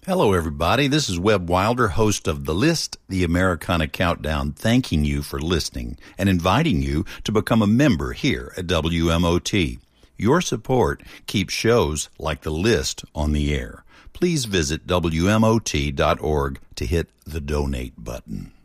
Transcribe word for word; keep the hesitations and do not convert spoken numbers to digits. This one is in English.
Hello, everybody. This is Webb Wilder, host of The List, the Americana Countdown, thanking you for listening and inviting you to become a member here at W M O T. Your support keeps shows like The List on the air. Please visit W M O T dot org to hit the donate button.